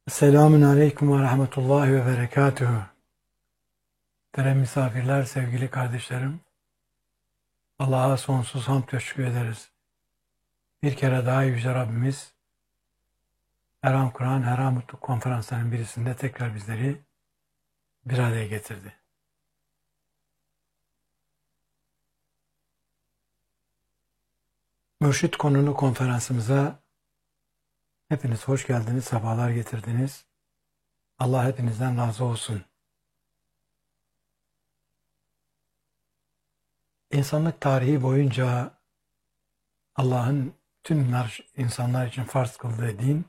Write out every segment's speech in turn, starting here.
Selamun Aleyküm ve Rahmetullahi ve Berekatuhu. Muhterem misafirler, sevgili kardeşlerim, Allah'a sonsuz hamd ve şükür ederiz. Bir kere daha Yüce Rabbimiz, Erham Kur'an, Erham Mutluluk konferanslarının birisinde tekrar bizleri bir araya getirdi. Mürşit konulu konferansımıza hepiniz hoş geldiniz, sefalar getirdiniz. Allah hepinizden razı olsun. İnsanlık tarihi boyunca Allah'ın tüm insanlar için farz kıldığı din,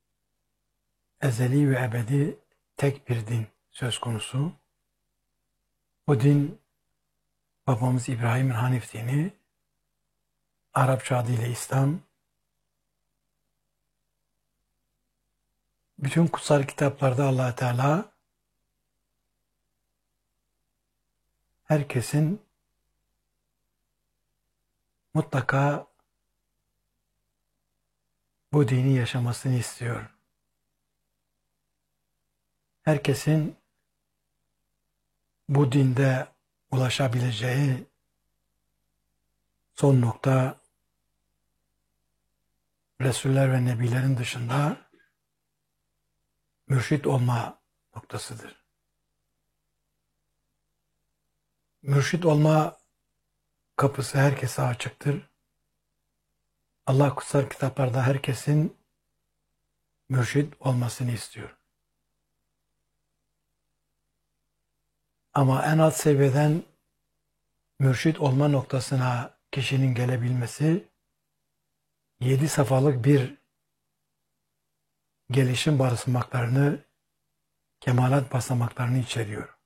ezeli ve ebedi tek bir din söz konusu. Bu din babamız İbrahim'in Hanif dini, Arapça adıyla İslam. Bütün kutsal kitaplarda Allah Teala herkesin mutlaka bu dini yaşamasını istiyor. Herkesin bu dinde ulaşabileceği son nokta Resuller ve Nebilerin dışında mürşit olma noktasıdır. Mürşit olma kapısı herkese açıktır. Allah kutsal kitaplarda herkesin mürşit olmasını istiyor. Ama en alt seviyeden mürşit olma noktasına kişinin gelebilmesi 7 safhalık bir gelişim basamaklarını, kemalat basamaklarını içeriyor.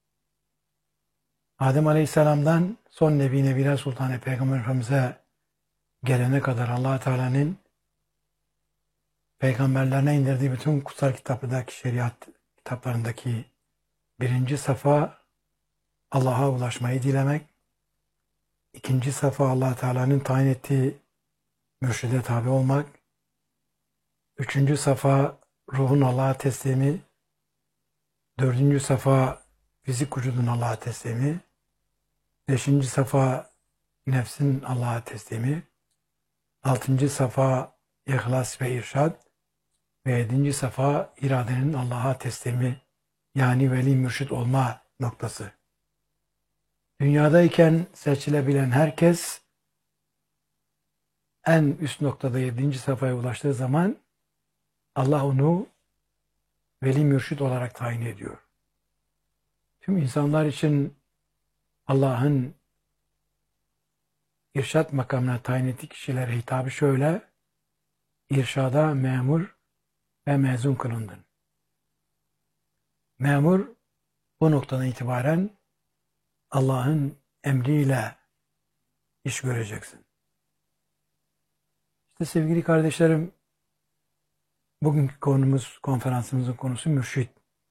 Adem Aleyhisselam'dan son Nebiler Sultanı Peygamber Efendimiz'e gelene kadar Allah Teala'nın peygamberlerine indirdiği bütün kutsal kitaplardaki şeriat kitaplarındaki birinci safa Allah'a ulaşmayı dilemek, ikinci safa Allah Teala'nın tayin ettiği mürşide tabi olmak, üçüncü safa ruhun Allah'a teslimi, dördüncü safa fizik vücudun Allah'a teslimi, beşinci safa nefsin Allah'a teslimi, altıncı safa ihlas ve irşad ve yedinci safa iradenin Allah'a teslimi, yani veli mürşit olma noktası. Dünyadayken seçilebilen herkes en üst noktada 7. safhaya ulaştığı zaman Allah onu veli mürşit olarak tayin ediyor. Tüm insanlar için Allah'ın irşat makamına tayin ettiği kişilere hitabı şöyle: irşada memur ve mezun kılındın. Memur bu noktadan itibaren Allah'ın emriyle iş göreceksin. İşte sevgili kardeşlerim, bugünkü konumuz, konferansımızın konusu mürşit.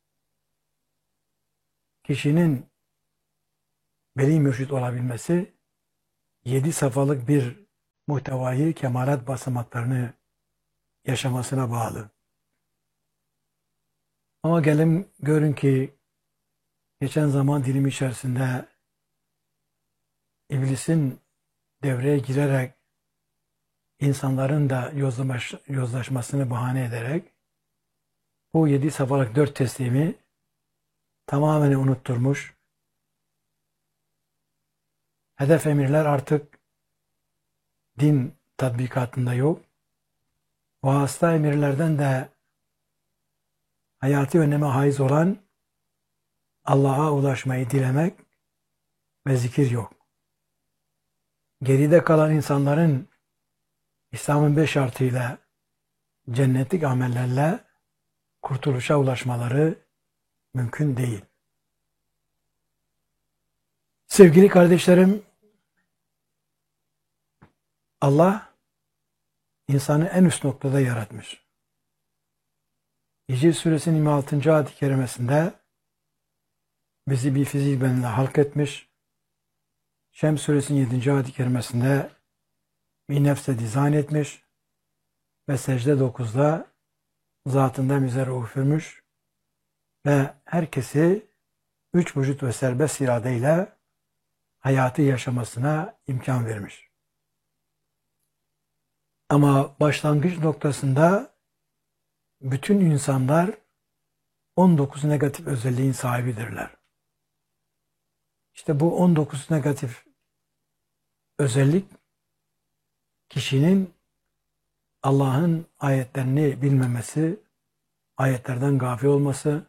Kişinin veli mürşit olabilmesi 7 safhalık bir muhtevayı, kemalat basamaklarını yaşamasına bağlı. Ama gelin görün ki geçen zaman dilimi içerisinde iblisin devreye girerek insanların da yozlaşmasını bahane ederek bu 7 safhalık 4 teslimi tamamen unutturmuş. Hedef emirler artık din tatbikatında yok. Vasıta emirlerden de hayati öneme haiz olan Allah'a ulaşmayı dilemek ve zikir yok. Geride kalan insanların İslam'ın 5 şartıyla cennetlik amellerle kurtuluşa ulaşmaları mümkün değil. Sevgili kardeşlerim, Allah insanı en üst noktada yaratmış. Hicr Suresinin 26. ayet-i kerimesinde bizi bir fizik bedenle halk etmiş. Şems Suresinin 7. ayet-i kerimesinde bir nefse dizayn etmiş. Ve secde 9'da zatından bize ruh üfürmüş ve herkesi üç vücut ve serbest iradeyle hayatı yaşamasına imkan vermiş. Ama başlangıç noktasında bütün insanlar 19 negatif özelliğin sahibidirler. İşte bu 19 negatif özellik kişinin Allah'ın ayetlerini bilmemesi, ayetlerden gafil olması,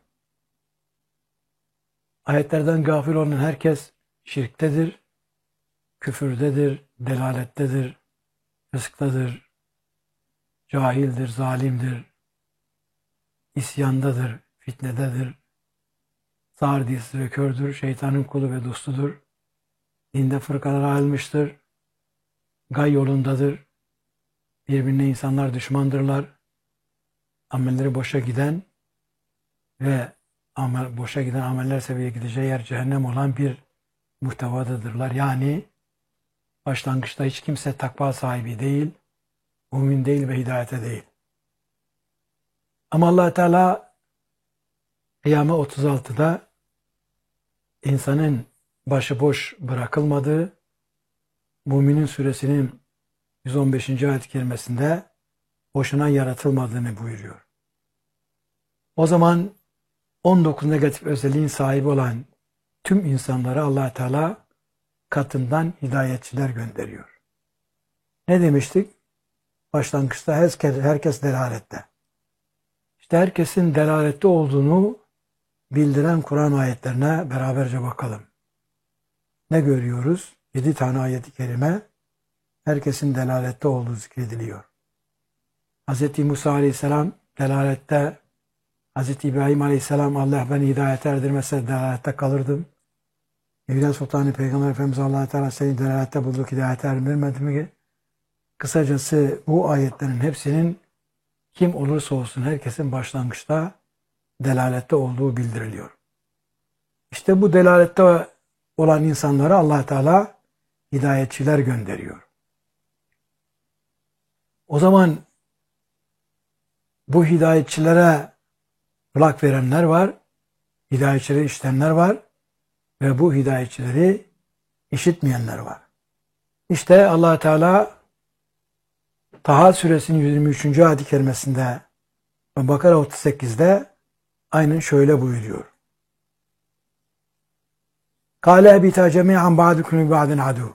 ayetlerden gafil olan herkes şirktedir, küfürdedir, delalettedir, fısktadır, cahildir, zalimdir, isyandadır, fitnededir, sağır dilsiz ve kördür, şeytanın kulu ve dostudur, dinde fırkalara ayrılmıştır, gay yolundadır, birbirine insanlar düşmandırlar, amelleri boşa giden ve boşa giden ameller sebebiyle gideceği yer cehennem olan bir muhtevadadırlar. Yani başlangıçta hiç kimse takva sahibi değil, mümin değil ve hidayete değil. Ama Allah Teala Kıyame 36'da insanın başıboş bırakılmadığı, Müminin suresinin 115. ayet-i kerimesinde boşuna yaratılmadığını buyuruyor. O zaman 19 negatif özelliğin sahibi olan tüm insanlara Allah Teala katından hidayetçiler gönderiyor. Ne demiştik? Başlangıçta herkes delalette. İşte herkesin delalette olduğunu bildiren Kur'an ayetlerine beraberce bakalım. Ne görüyoruz? 7 tane ayet-i kerime herkesin delalette olduğu zikrediliyor. Hz. Musa Aleyhisselam delalette, Hz. İbrahim Aleyhisselam Allah beni hidayete erdirmezse delalette kalırdım. Evliya Sultanı Peygamber Efendimiz Allah Teala seni delalette bulduk, hidayete erdirmedi mi? Kısacası bu ayetlerin hepsinin kim olursa olsun herkesin başlangıçta delalette olduğu bildiriliyor. İşte bu delalette olan insanlara Allah Teala hidayetçiler gönderiyor. O zaman bu hidayetçilere kulak verenler var, hidayetçileri işitenler var ve bu hidayetçileri işitmeyenler var. İşte Allah Teala Taha suresinin 23. ayet-i kerimesinde ve Bakara 38'de aynen şöyle buyuruyor. Kâle ebitâ cemî'an ba'dukum ba'din adû.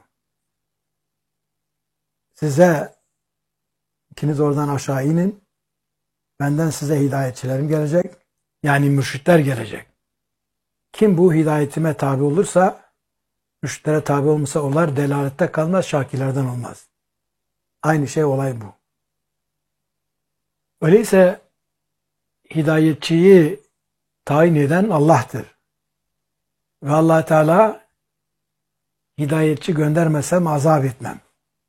Size ikiniz oradan aşağı inin. Benden size hidayetçilerim gelecek. Yani mürşitler gelecek. Kim bu hidayetime tabi olursa, mürşitlere tabi olmasa onlar delalette kalmaz, şakirlerden olmaz. Aynı şey olay bu. Öyleyse hidayetçiyi tayin eden Allah'tır. Ve Allah Teala hidayetçi göndermesem azap etmem.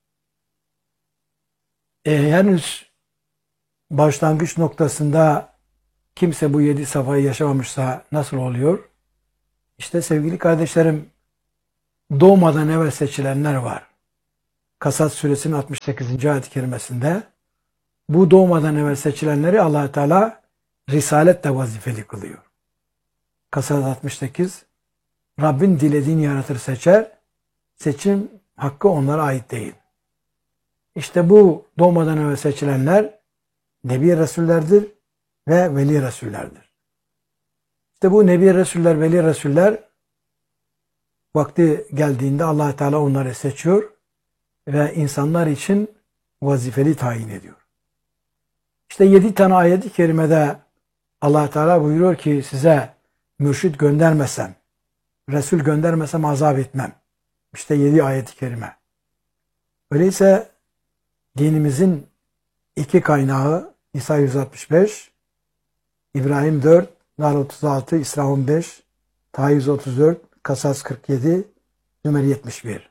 Henüz başlangıç noktasında kimse bu 7 safhayı yaşamamışsa nasıl oluyor? İşte sevgili kardeşlerim, doğmadan evvel seçilenler var. Kasas suresinin 68. ayet-i kerimesinde bu doğmadan evvel seçilenleri Allah Teala risaletle vazifeli kılıyor. Kasas 68 Rabbin dilediğini yaratır seçer, seçim hakkı onlara ait değil. İşte bu doğmadan evvel seçilenler Nebi Resullerdir ve Veli Resullerdir. İşte bu Nebi Resuller, Veli Resuller vakti geldiğinde Allah Teala onları seçiyor ve insanlar için vazifeli tayin ediyor. İşte 7 tane ayet-i kerimede Allah Teala buyuruyor ki size mürşid göndermesem, Resul göndermesem azap etmem. İşte 7 ayet-i kerime. Öyleyse dinimizin 2 kaynağı İsa 165, İbrahim 4, Nahl 36, İsra 15, Taha 134, Kasas 47, Zümer 71.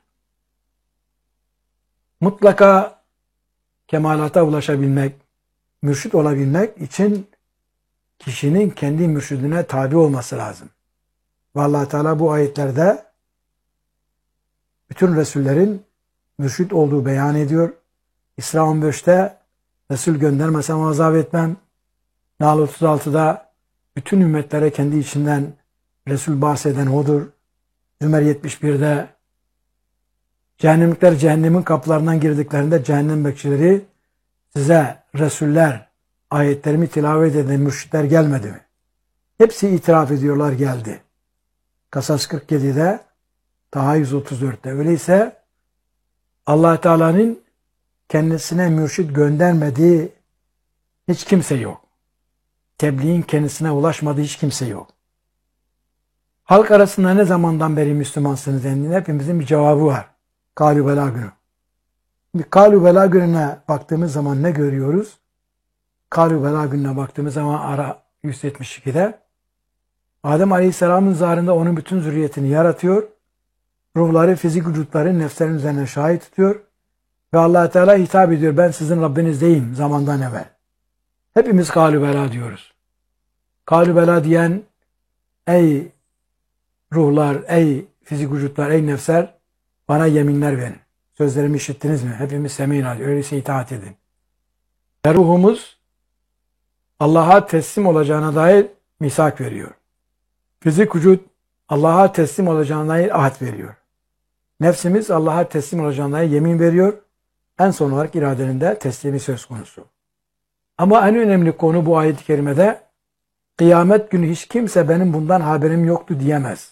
Mutlaka kemalata ulaşabilmek, mürşit olabilmek için kişinin kendi mürşidine tabi olması lazım. Ve Allah Teala bu ayetlerde bütün Resullerin mürşit olduğu beyan ediyor. İsra 15'te Resul göndermesem azap etmem. Nahl 36'da bütün ümmetlere kendi içinden Resul bahseden odur. Zümer 71'de cehennemlikler cehennemin kapılarından girdiklerinde cehennem bekçileri size Resuller, ayetlerimi tilavet eden mürşitler gelmedi mi? Hepsi itiraf ediyorlar geldi. Kasas 47'de, Taha 134'te. Öyleyse Allah Teala'nın kendisine mürşit göndermediği hiç kimse yok. Tebliğin kendisine ulaşmadığı hiç kimse yok. Halk arasında ne zamandan beri Müslümansınız dendiğinde hepimizin bir cevabı var. Kâlü belâ günü. Kâlü belâ gününe baktığımız zaman ne görüyoruz? Kâlü belâ gününe baktığımız zaman Ara 172'de Adem Aleyhisselam'ın zarında onun bütün zürriyetini yaratıyor. Ruhları, fizik vücutları nefslerin üzerine şahit tutuyor. Ve Allah Teala hitap ediyor. Ben sizin Rabbinizdeyim zamandan evvel. Hepimiz kâlü belâ diyoruz. Kâlü belâ diyen ey ruhlar, ey fizik vücutlar, ey nefsler bana yeminler verin. Sözlerimi işittiniz mi? Hepimiz semin alıyor. Öyleyse itaat edin. Ve ruhumuz Allah'a teslim olacağına dair misak veriyor. Fizik vücut Allah'a teslim olacağına dair ahd veriyor. Nefsimiz Allah'a teslim olacağına dair yemin veriyor. En son olarak iradenin de teslimi söz konusu. Ama en önemli konu bu ayet-i kerimede kıyamet günü hiç kimse benim bundan haberim yoktu diyemez.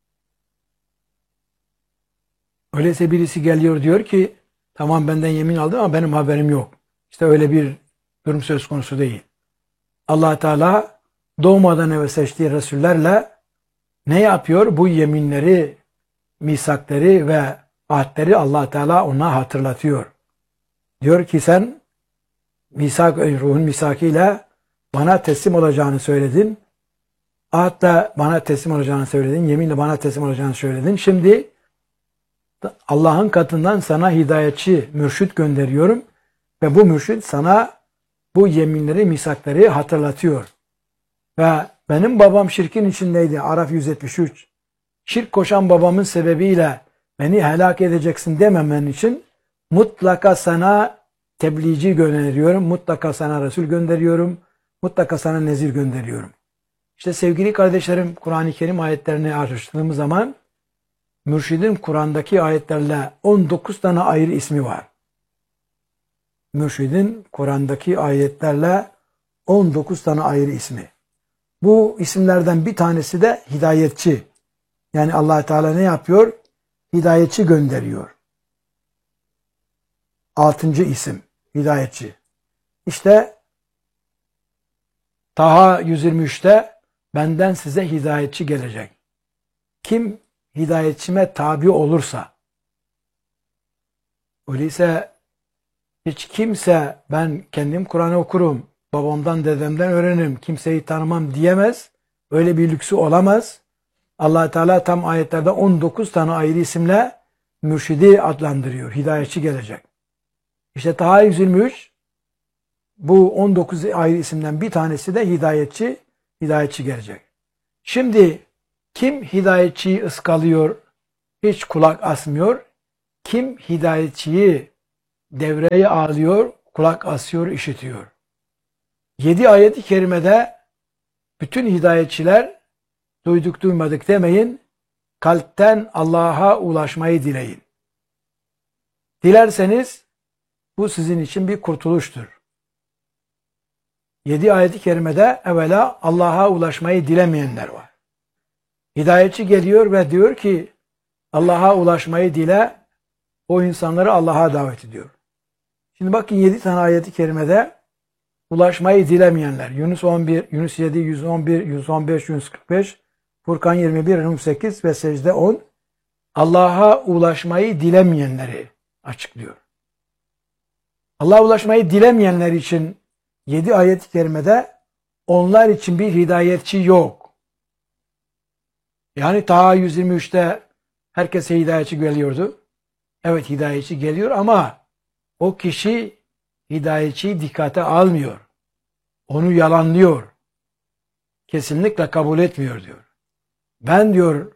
Öyleyse birisi geliyor diyor ki tamam benden yemin aldım ama benim haberim yok. İşte öyle bir durum söz konusu değil. Allah Teala doğmadan evvel seçtiği Resullerle ne yapıyor? Bu yeminleri, misakları ve ahdleri Allah Teala ona hatırlatıyor. Diyor ki sen ruhun misakıyla bana teslim olacağını söyledin. Ahd bana teslim olacağını söyledin. Yeminle bana teslim olacağını söyledin. Şimdi Allah'ın katından sana hidayetçi, mürşit gönderiyorum. Ve bu mürşit sana bu yeminleri, misakları hatırlatıyor. Ve benim babam şirkin içindeydi. Araf 173. Şirk koşan babamın sebebiyle beni helak edeceksin dememen için mutlaka sana tebliğci gönderiyorum. Mutlaka sana Resul gönderiyorum. Mutlaka sana nezir gönderiyorum. İşte sevgili kardeşlerim, Kur'an-ı Kerim ayetlerini araştırdığımız zaman mürşidin Kur'an'daki ayetlerle 19 tane ayrı ismi var. Mürşidin Kur'an'daki ayetlerle 19 tane ayrı ismi. Bu isimlerden bir tanesi de hidayetçi. Yani Allah Teala ne yapıyor? Hidayetçi gönderiyor. 6. isim hidayetçi. İşte Taha 123'te benden size hidayetçi gelecek. Kim hidayetçime tabi olursa, öyleyse hiç kimse ben kendim Kur'an'ı okurum, babamdan dedemden öğrenirim, kimseyi tanımam diyemez. Öyle bir lüksü olamaz. Allah Teala tam ayetlerde 19 tane ayrı isimle mürşidi adlandırıyor. Hidayetçi gelecek. İşte Taha 123 bu 19 ayrı isimden bir tanesi de hidayetçi gelecek. Şimdi kim hidayetçiyi ıskalıyor, hiç kulak asmıyor? Kim hidayetçiyi devreye alıyor, kulak asıyor, işitiyor? 7 ayet-i kerimede bütün hidayetçiler duyduk duymadık demeyin, kalpten Allah'a ulaşmayı dileyin. Dilerseniz bu sizin için bir kurtuluştur. 7 ayet-i kerimede evvela Allah'a ulaşmayı dilemeyenler var. Hidayetçi geliyor ve diyor ki Allah'a ulaşmayı dile, o insanları Allah'a davet ediyor. Şimdi bakın 7 tane ayet-i kerimede ulaşmayı dilemeyenler. Yunus 11, Yunus 7, 111, 115, 145, Furkan 21, Rum 8 ve Secde 10 Allah'a ulaşmayı dilemeyenleri açıklıyor. Allah'a ulaşmayı dilemeyenler için 7 ayet-i kerimede onlar için bir hidayetçi yok. Yani Taha 123'te herkese hidayetçi geliyordu. Evet hidayetçi geliyor ama o kişi hidayetçiyi dikkate almıyor. Onu yalanlıyor. Kesinlikle kabul etmiyor diyor. Ben diyor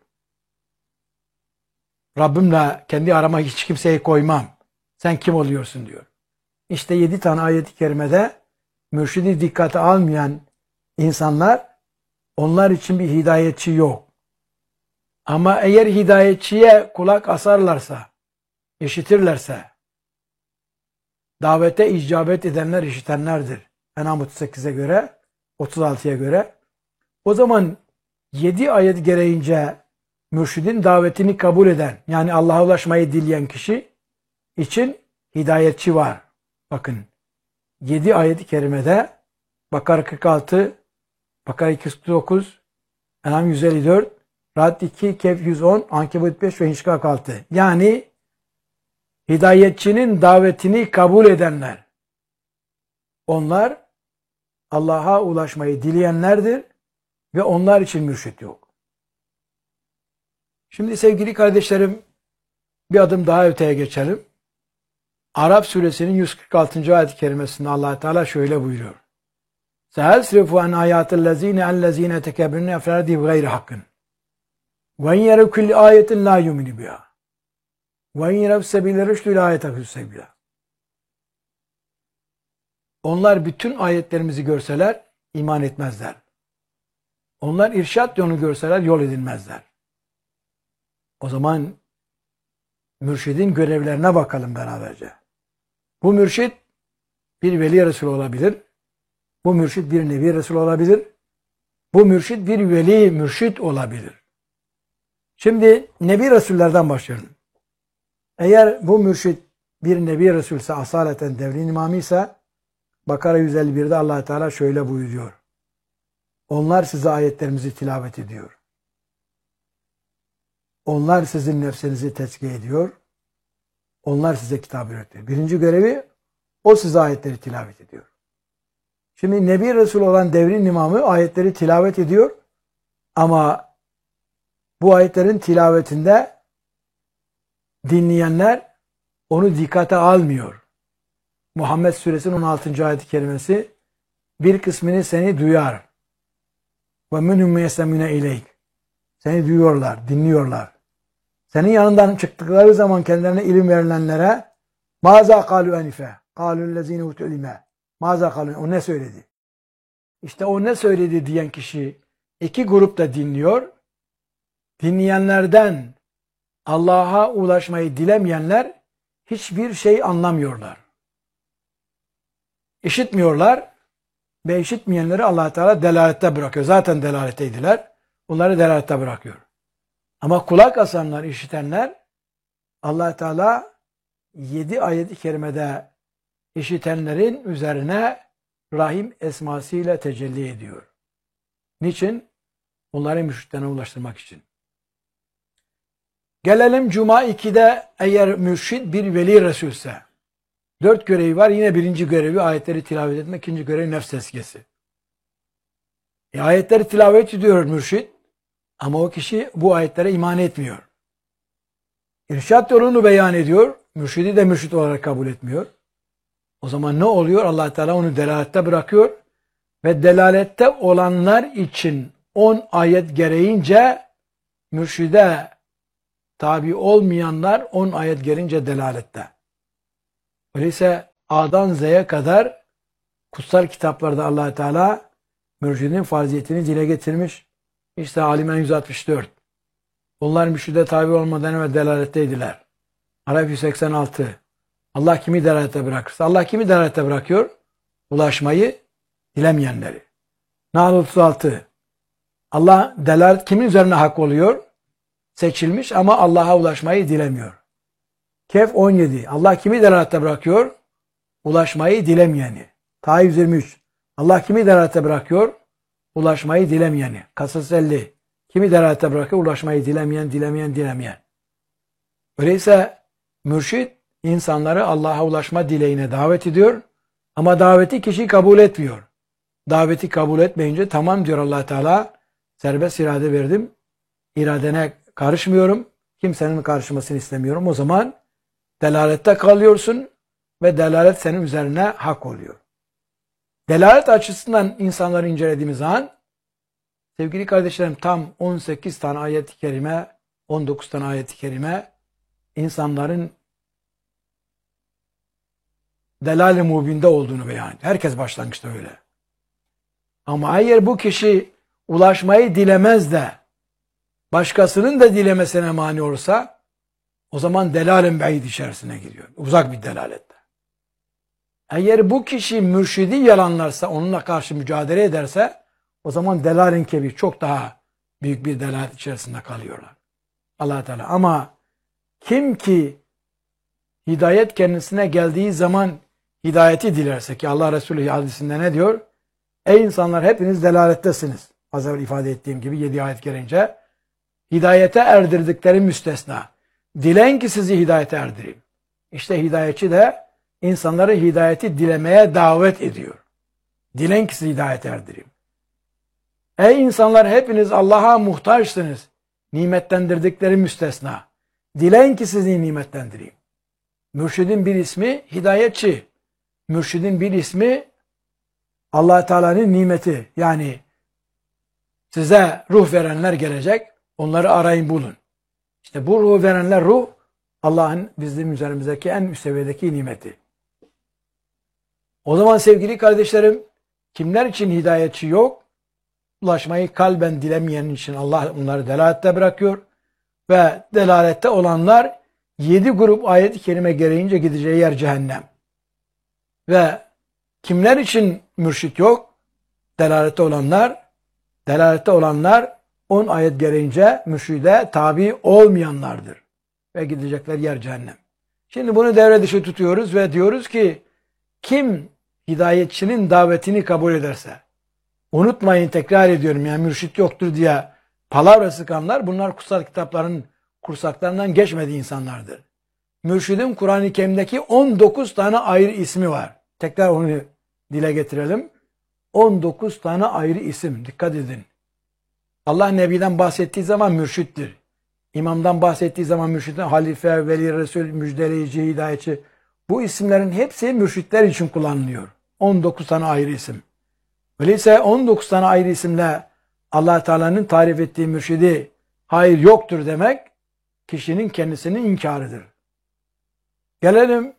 Rabbimle kendi arama hiç kimseyi koymam. Sen kim oluyorsun diyor. İşte 7 tane ayet-i kerimede mürşidi dikkate almayan insanlar, onlar için bir hidayetçi yok. Ama eğer hidayetçiye kulak asarlarsa, işitirlerse, davete icabet edenler işitenlerdir. En'am 38'e göre, 36'ya göre. O zaman 7 ayet gereğince mürşidin davetini kabul eden, yani Allah'a ulaşmayı dileyen kişi için hidayetçi var. Bakın, 7 ayet-i kerimede Bakara 46, Bakara 249, En'am 154, Ra'd 2, Kehf 110, Ankebut 5 ve İnşikak 6. Yani hidayetçinin davetini kabul edenler, onlar Allah'a ulaşmayı dileyenlerdir ve onlar için mürşit yok. Şimdi sevgili kardeşlerim, bir adım daha öteye geçelim. Araf suresinin 146. ayet-i kerimesinde Allah Teala şöyle buyuruyor. Seelsrifu an ayatillezine ellezine tekebbürne efradi gayri hakkın. Ve in yerev kulli ayetin la yuminu biha. Ve in yerev sebile rüştü la yetekû sebila. Onlar bütün ayetlerimizi görseler iman etmezler. Onlar irşat yolunu görseler yol edilmezler. O zaman mürşidin görevlerine bakalım beraberce. Bu mürşid bir veli resul olabilir. Bu mürşid bir nebi resul olabilir. Bu mürşid bir veli mürşid olabilir. Şimdi nebi resullerden başlayalım. Eğer bu mürşid bir nebi resulse, asaleten devrin imamıysa, Bakara 151'de Allah Teala şöyle buyuruyor. Onlar size ayetlerimizi tilavet ediyor. Onlar sizin nefsinizi tezkiye ediyor. Onlar size kitap öğretiyor. Birinci görevi, o size ayetleri tilavet ediyor. Şimdi Nebi Resul olan devrin imamı ayetleri tilavet ediyor. Ama bu ayetlerin tilavetinde dinleyenler onu dikkate almıyor. Muhammed Suresinin 16. ayet-i kerimesi, bir kısmını seni duyar. Ve minhum yesemine ileyk. Seni duyuyorlar, dinliyorlar. Senin yanından çıktıkları zaman kendilerine ilim verilenlere maza kalu enife. Kalu'llezine utul ilme. Maza kalu. O ne söyledi? İşte o ne söyledi diyen kişi iki grupta dinliyor. Dinleyenlerden Allah'a ulaşmayı dilemeyenler hiçbir şey anlamıyorlar. İşitmiyorlar ve işitmeyenleri Allah Teala delalette bırakıyor. Zaten delaletteydiler. Bunları delalette bırakıyor. Ama kulak asanlar, işitenler, Allah Teala 7 ayet-i kerimede işitenlerin üzerine Rahim esmasıyla tecelli ediyor. Niçin? Onları mürşitlerine ulaştırmak için. Gelelim Cuma 2'de, eğer mürşid bir veli resulse, 4 görevi var. Yine birinci görevi ayetleri tilavet etmek, ikinci görevi nefs tezkiyesi. Ayetleri tilavet ediyor mürşid. Ama o kişi bu ayetlere iman etmiyor. İrşat yolunu beyan ediyor. Mürşidi de mürşid olarak kabul etmiyor. O zaman ne oluyor? Allah Teala onu delalette bırakıyor. Ve delalette olanlar için 10 ayet gereğince mürşide tabi olmayanlar 10 ayet gelince delalette. Öyleyse A'dan Z'ye kadar kutsal kitaplarda Allah Teala mürşidin farziyetini dile getirmiş. İşte Alimen 164. Onlar mürşide tabi olmadan ve delaletteydiler. Araf 186. Allah kimi delalette bırakırsa. Allah kimi delalette bırakıyor? Ulaşmayı dilemeyenleri. Nahl 36. Allah delalet kimin üzerine hak oluyor? Seçilmiş ama Allah'a ulaşmayı dilemiyor. Kehf 17. Allah kimi delalette bırakıyor? Ulaşmayı dilemeyeni. Taha 123. Allah kimi delalette bırakıyor? Ulaşmayı dilemeyeni. Kasas 50. Kimi delalette bırakıyor? Ulaşmayı dilemeyen. Öyleyse mürşid insanları Allah'a ulaşma dileğine davet ediyor. Ama daveti kişi kabul etmiyor. Daveti kabul etmeyince tamam diyor Allah Teala, serbest irade verdim. İradene karışmıyorum. Kimsenin karışmasını istemiyorum. O zaman delalette kalıyorsun ve delalet senin üzerine hak oluyor. Delalet açısından insanları incelediğimiz zaman, sevgili kardeşlerim, tam 18 tane ayet-i kerime, 19 tane ayet-i kerime insanların delal-i mubinde olduğunu beyan ediyor. Herkes başlangıçta öyle. Ama eğer bu kişi ulaşmayı dilemez de başkasının da dilemesine mani olursa o zaman delalen ba'id içerisine giriyor. Uzak bir delalette. Eğer bu kişi mürşidi yalanlarsa, onunla karşı mücadele ederse o zaman delalen kebir, çok daha büyük bir delalet içerisinde kalıyorlar. Allah Teala. Ama kim ki hidayet kendisine geldiği zaman hidayeti dilerse, ki Allah Resulü hadisinde ne diyor? Ey insanlar, hepiniz delalettesiniz. Az evvel ifade ettiğim gibi 7 ayet gelince hidayete erdirdikleri müstesna. Dileyin ki sizi hidayete erdireyim. İşte hidayetçi de insanları hidayeti dilemeye davet ediyor. Dileyin ki sizi hidayete erdireyim. Ey insanlar, hepiniz Allah'a muhtaçsınız. Nimetlendirdikleri müstesna. Dileyin ki sizi nimetlendireyim. Mürşidin bir ismi hidayetçi. Mürşidin bir ismi Allah Teala'nın nimeti. Yani size ruh verenler gelecek. Onları arayın, bulun. İşte bu ruhu verenler, ruh Allah'ın bizim üzerimizdeki en üst seviyedeki nimeti. O zaman sevgili kardeşlerim, kimler için hidayetçi yok? Ulaşmayı kalben dilemeyen için Allah onları delalette bırakıyor. Ve delalette olanlar 7 grup ayet-i kerime gereğince gideceği yer cehennem. Ve kimler için mürşit yok? Delalette olanlar 10 ayet gereğince mürşide tabi olmayanlardır. Ve gidecekler yer cehennem. Şimdi bunu devre dışı tutuyoruz ve diyoruz ki kim hidayetçinin davetini kabul ederse, unutmayın, tekrar ediyorum, yani mürşit yoktur diye palavra sıkanlar, bunlar kutsal kitapların kursaklarından geçmediği insanlardır. Mürşidin Kur'an-ı Kerim'deki 19 tane ayrı ismi var. Tekrar onu dile getirelim. 19 tane ayrı isim. Dikkat edin. Allah Nebi'den bahsettiği zaman mürşittir. İmamdan bahsettiği zaman mürşittir. Halife, veli, resul, müjdeleyici, hidayetçi. Bu isimlerin hepsi mürşitler için kullanılıyor. 19 tane ayrı isim. Öyleyse 19 tane ayrı isimle Allah Teala'nın tarif ettiği mürşidi hayır yoktur demek kişinin kendisinin inkarıdır. Gelelim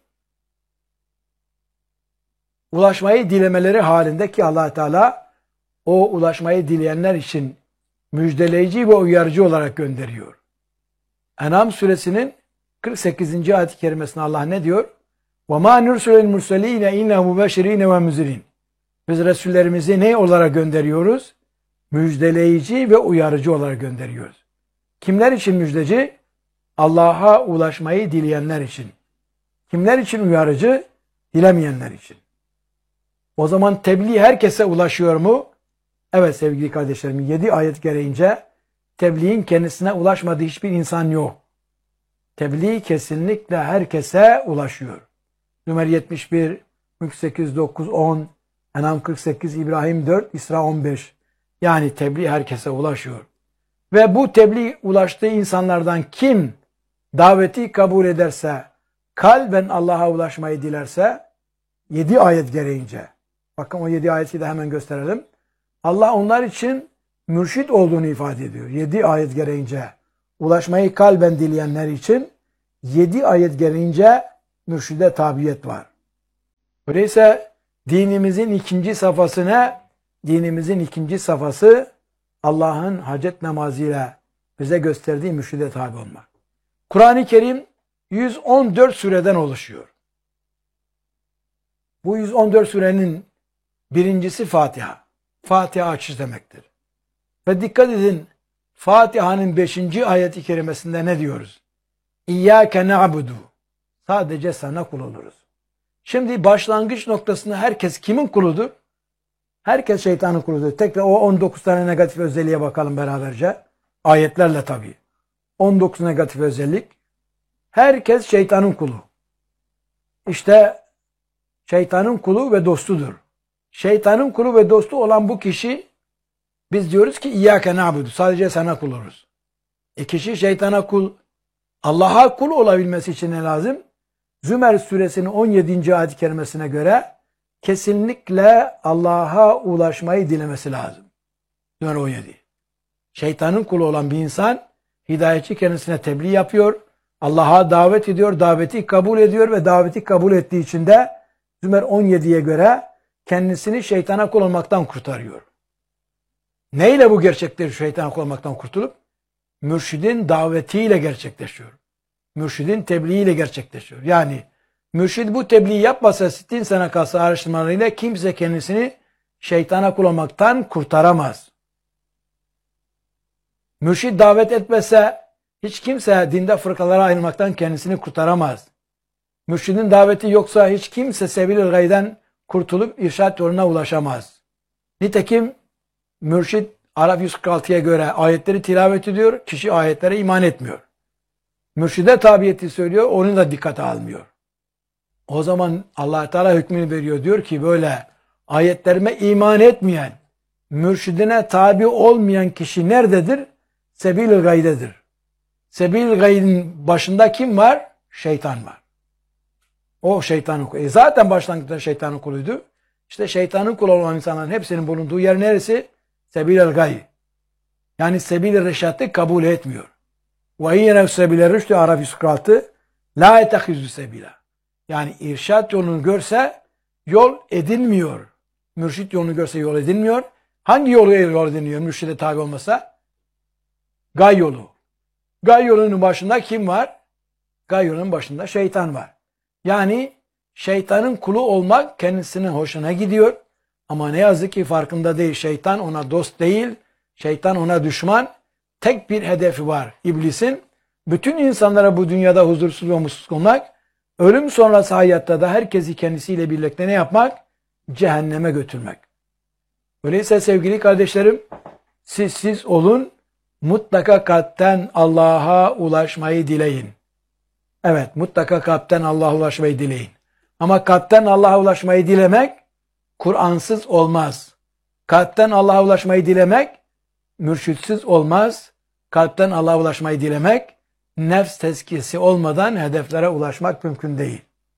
ulaşmayı dilemeleri halinde ki Allah Teala o ulaşmayı dileyenler için müjdeleyici ve uyarıcı olarak gönderiyor. En'am suresinin 48. ayet-i kerimesinde Allah ne diyor? وَمَا نُرْسُلُ الْمُرْسَلِينَ اِنَّهُ مُبَشِر۪ينَ وَمُزِر۪ينَ Biz Resullerimizi ne olarak gönderiyoruz? Müjdeleyici ve uyarıcı olarak gönderiyoruz. Kimler için müjdeci? Allah'a ulaşmayı dileyenler için. Kimler için uyarıcı? Dilemeyenler için. O zaman tebliğ herkese ulaşıyor mu? Evet sevgili kardeşlerim, 7 ayet gereğince tebliğin kendisine ulaşmadığı hiçbir insan yok. Tebliğ kesinlikle herkese ulaşıyor. Zümer 71, Mülk 8, 9, 10, En'am 48, İbrahim 4, İsra 15. Yani tebliğ herkese ulaşıyor. Ve bu tebliğ ulaştığı insanlardan kim daveti kabul ederse, kalben Allah'a ulaşmayı dilerse, 7 ayet gereğince, bakın o 7 ayeti de hemen gösterelim. Allah onlar için mürşit olduğunu ifade ediyor. 7 ayet gereğince ulaşmayı kalben dileyenler için 7 ayet gereğince mürşide tabiyet var. Öyleyse dinimizin ikinci safhası ne? Dinimizin ikinci safhası Allah'ın hacet namazıyla bize gösterdiği mürşide tabi olmak. Kur'an-ı Kerim 114 sureden oluşuyor. Bu 114 surenin birincisi Fatiha. Fatiha açış demektir. Ve dikkat edin, Fatiha'nın 5. ayet-i kerimesinde ne diyoruz? İyyâke na'budu. Sadece sana kul oluruz. Şimdi başlangıç noktasında herkes kimin kuludur? Herkes şeytanın kuludur. Tekrar o 19 tane negatif özelliğe bakalım beraberce. Ayetlerle tabii. 19 negatif özellik. Herkes şeytanın kulu. İşte şeytanın kulu ve dostudur. Şeytanın kulu ve dostu olan bu kişi, biz diyoruz ki İyyâke na'budu. Sadece sana kul oluruz. Kişi şeytana kul, Allah'a kul olabilmesi için ne lazım? Zümer suresinin 17. ayet-i kerimesine göre kesinlikle Allah'a ulaşmayı dilemesi lazım. Zümer 17. Şeytanın kulu olan bir insan hidayetçi kendisine tebliğ yapıyor, Allah'a davet ediyor, daveti kabul ediyor ve daveti kabul ettiği için de Zümer 17'ye göre kendisini şeytana kul olmaktan kurtarıyor. Neyle bu gerçekleri şeytana kullanmaktan kurtulup? Mürşidin davetiyle gerçekleşiyor. Mürşidin tebliğiyle gerçekleşiyor. Yani mürşid bu tebliği yapmasa 60 sene kalsa araştırmalarıyla kimse kendisini şeytana kullanmaktan kurtaramaz. Mürşid davet etmese hiç kimse dinde fırkalara ayrılmaktan kendisini kurtaramaz. Mürşidin daveti yoksa hiç kimse sebil-i gayden kurtulup irşad yoluna ulaşamaz. Nitekim mürşid Araf 146'ya göre ayetleri tilavet ediyor, kişi ayetlere iman etmiyor. Mürşide tabiyeti söylüyor, onu da dikkate almıyor. O zaman Allah Teala hükmünü veriyor, diyor ki böyle ayetlerime iman etmeyen, mürşidine tabi olmayan kişi nerededir? Sebil-i gaydedir. Sebil-i gaydin başında kim var? Şeytan var. O şeytanın kulu. Zaten başlangıçta şeytanın kuluydu. İşte şeytanın kulu olan insanların hepsinin bulunduğu yer neresi? Sebil-i gay. Yani sebil-i reşatı kabul etmiyor. Ve yine sebil-i rüştü Araf 146 la etehizü sebila. Yani irşat yolunu görse yol edilmiyor. Mürşit yolunu görse yol edilmiyor. Hangi yolu yol edilmiyor mürşide tabi olmasa? Gay yolu. Gay yolunun başında kim var? Gay yolunun başında şeytan var. Yani şeytanın kulu olmak kendisinin hoşuna gidiyor. Ama ne yazık ki farkında değil. Şeytan ona dost değil. Şeytan ona düşman. Tek bir hedefi var iblisin. Bütün insanlara bu dünyada huzursuz ve mutsuz olmak. Ölüm sonrası hayatta da herkesi kendisiyle birlikte ne yapmak? Cehenneme götürmek. Öyleyse sevgili kardeşlerim, siz olun, mutlaka kalpten Allah'a ulaşmayı dileyin. Evet, mutlaka kalpten Allah'a ulaşmayı dileyin. Ama kalpten Allah'a ulaşmayı dilemek Kur'ansız olmaz. Kalpten Allah'a ulaşmayı dilemek mürşitsiz olmaz. Kalpten Allah'a ulaşmayı dilemek nefs tezkiyesi olmadan hedeflere ulaşmak mümkün değil.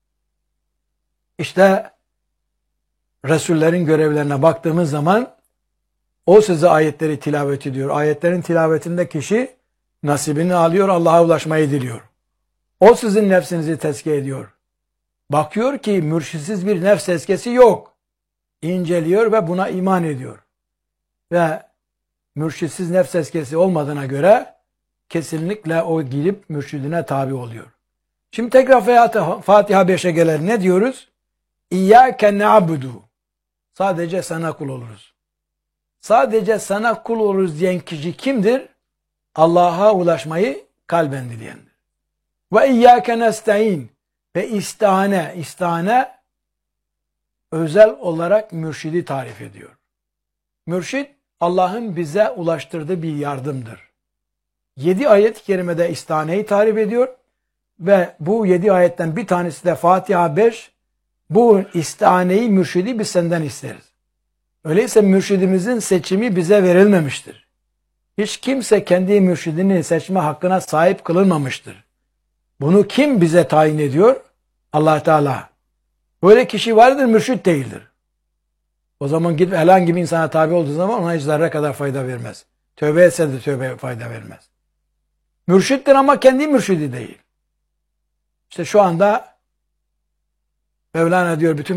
İşte Resullerin görevlerine baktığımız zaman o size ayetleri tilavet ediyor. Ayetlerin tilavetinde kişi nasibini alıyor, Allah'a ulaşmayı diliyor. O sizin nefsinizi tezkiye ediyor. Bakıyor ki mürşitsiz bir nefs tezkiyesi yok. İnceliyor ve buna iman ediyor. Ve mürşitsiz nefs tezkiyesi olmadığına göre kesinlikle o gidip mürşidine tabi oluyor. Şimdi tekrar Fatiha 5'e gelelim. Ne diyoruz? İyyâke na'budu. Sadece sana kul oluruz. Sadece sana kul oluruz diyen kişi kimdir? Allah'a ulaşmayı kalben dileyendir. Ve iyyâke nesta'in. Ve istihane özel olarak mürşidi tarif ediyor. Mürşid Allah'ın bize ulaştırdığı bir yardımdır. 7 ayet-i kerimede istihaneyi tarif ediyor ve bu 7 ayetten bir tanesi de Fatiha 5. Bu istihaneyi, mürşidi biz senden isteriz. Öyleyse mürşidimizin seçimi bize verilmemiştir. Hiç kimse kendi mürşidini seçme hakkına sahip kılınmamıştır. Bunu kim bize tayin ediyor? Allah Teala. Böyle kişi vardır, mürşid değildir. O zaman gidip herhangi bir insana tabi olduğu zaman ona hiç zerre kadar fayda vermez. Tövbe etse de tövbe fayda vermez. Mürşittir ama kendi mürşidi değil. İşte şu anda Mevlana diyor bütün